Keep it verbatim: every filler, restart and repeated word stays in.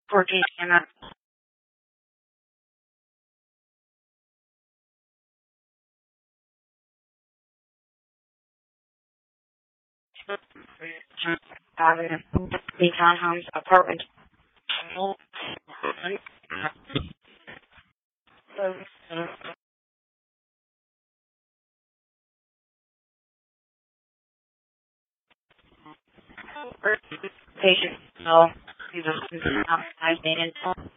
fourteen cannot. The townhomes apartment. Patient. So, he was outside being in.